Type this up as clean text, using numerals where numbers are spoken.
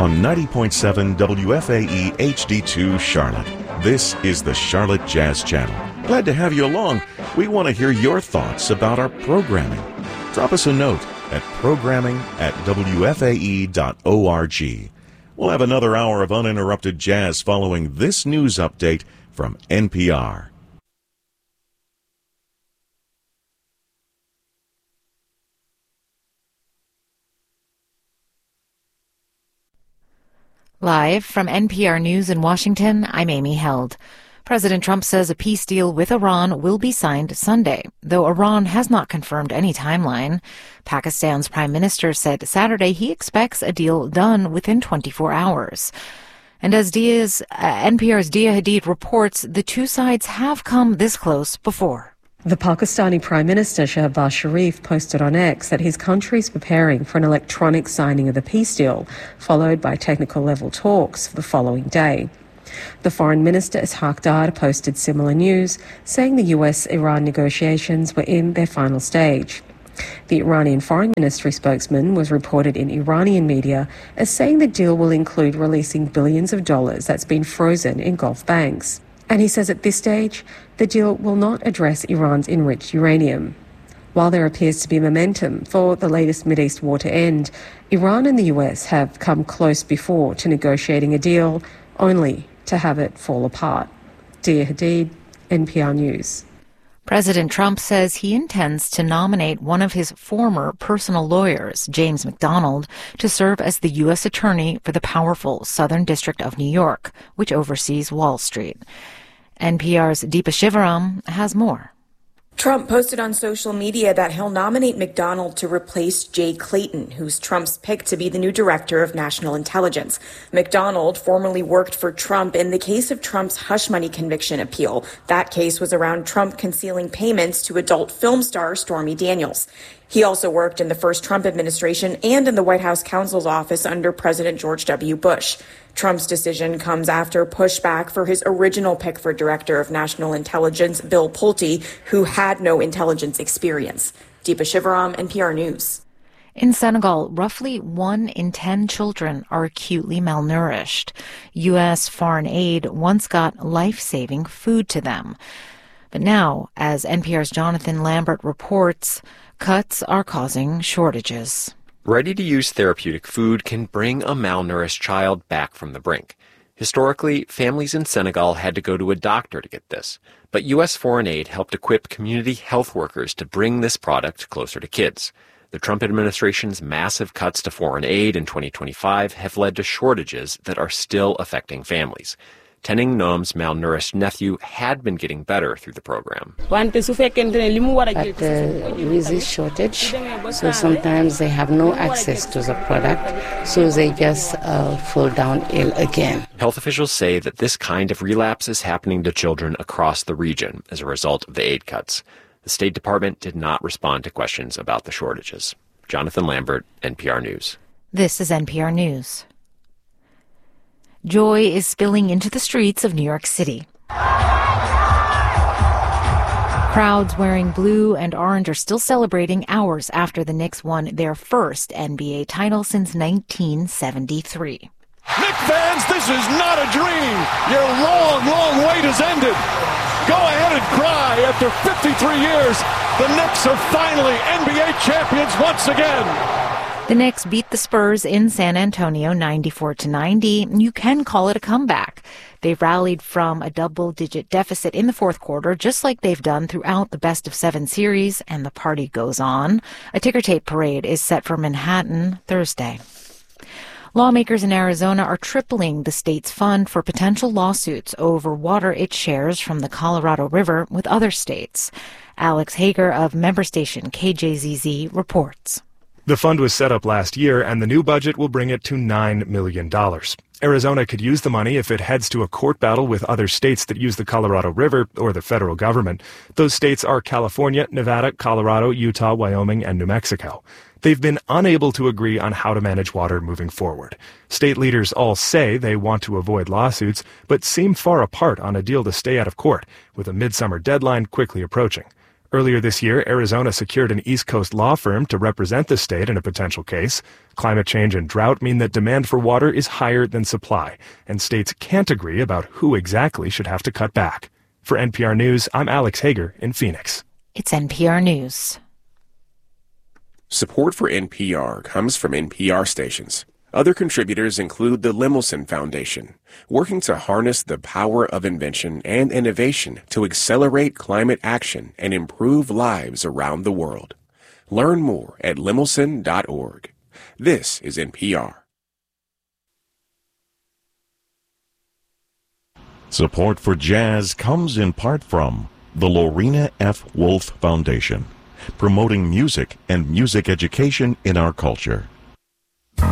on 90.7 WFAE HD2 Charlotte. This is the Charlotte Jazz Channel. Glad to have you along. We want to hear your thoughts about our programming. Drop us a note at programming@wfae.org. We'll have another hour of uninterrupted jazz following this news update from NPR. Live from NPR News in Washington, I'm Amy Held. President Trump says a peace deal with Iran will be signed Sunday, though Iran has not confirmed any timeline. Pakistan's prime minister said Saturday he expects a deal done within 24 hours. And as NPR's Dia Hadid reports, the two sides have come this close before. The Pakistani Prime Minister Shehbaz Sharif posted on X that his country is preparing for an electronic signing of the peace deal, followed by technical-level talks for the following day. The Foreign Minister Ishaq Dar posted similar news, saying the US-Iran negotiations were in their final stage. The Iranian Foreign Ministry spokesman was reported in Iranian media as saying the deal will include releasing billions of dollars that's been frozen in Gulf banks. And he says at this stage, the deal will not address Iran's enriched uranium. While there appears to be momentum for the latest Mideast war to end, Iran and the US have come close before to negotiating a deal, only to have it fall apart. Dia Hadid, NPR News. President Trump says he intends to nominate one of his former personal lawyers, James McDonald, to serve as the U.S. Attorney for the powerful Southern District of New York, which oversees Wall Street. NPR's Deepa Shivaram has more. Trump posted on social media that he'll nominate McDonald to replace Jay Clayton, who's Trump's pick to be the new director of national intelligence. McDonald formerly worked for Trump in the case of Trump's hush money conviction appeal. That case was around Trump concealing payments to adult film star Stormy Daniels. He also worked in the first Trump administration and in the White House counsel's office under President George W. Bush. Trump's decision comes after pushback for his original pick for Director of National Intelligence, Bill Pulte, who had no intelligence experience. Deepa Shivaram, NPR News. In Senegal, roughly 1 in 10 children are acutely malnourished. U.S. foreign aid once got life-saving food to them. But now, as NPR's Jonathan Lambert reports, cuts are causing shortages. Ready-to-use therapeutic food can bring a malnourished child back from the brink. Historically, families in Senegal had to go to a doctor to get this, but U.S. foreign aid helped equip community health workers to bring this product closer to kids. The Trump administration's massive cuts to foreign aid in 2025 have led to shortages that are still affecting families. Teneng Nom's malnourished nephew had been getting better through the program. But there is a shortage, so sometimes they have no access to the product, so they just fall down ill again. Health officials say that this kind of relapse is happening to children across the region as a result of the aid cuts. The State Department did not respond to questions about the shortages. Jonathan Lambert, NPR News. This is NPR News. Joy is spilling into the streets of New York City. Crowds wearing blue and orange are still celebrating hours after the Knicks won their first NBA title since 1973. Knicks fans, this is not a dream. Your long, long wait has ended. Go ahead and cry. After 53 years, the Knicks are finally NBA champions once again. The Knicks beat the Spurs in San Antonio 94-90. You can call it a comeback. They rallied from a double-digit deficit in the fourth quarter, just like they've done throughout the best-of-7 series, and the party goes on. A ticker-tape parade is set for Manhattan Thursday. Lawmakers in Arizona are tripling the state's fund for potential lawsuits over water it shares from the Colorado River with other states. Alex Hager of member station KJZZ reports. The fund was set up last year, and the new budget will bring it to $9 million. Arizona could use the money if it heads to a court battle with other states that use the Colorado River or the federal government. Those states are California, Nevada, Colorado, Utah, Wyoming, and New Mexico. They've been unable to agree on how to manage water moving forward. State leaders all say they want to avoid lawsuits, but seem far apart on a deal to stay out of court, with a midsummer deadline quickly approaching. Earlier this year, Arizona secured an East Coast law firm to represent the state in a potential case. Climate change and drought mean that demand for water is higher than supply, and states can't agree about who exactly should have to cut back. For NPR News, I'm Alex Hager in Phoenix. It's NPR News. Support for NPR comes from NPR stations. Other contributors include the Lemelson Foundation, working to harness the power of invention and innovation to accelerate climate action and improve lives around the world. Learn more at lemelson.org. This is NPR. Support for jazz comes in part from the Lorena F. Wolf Foundation, promoting music and music education in our culture.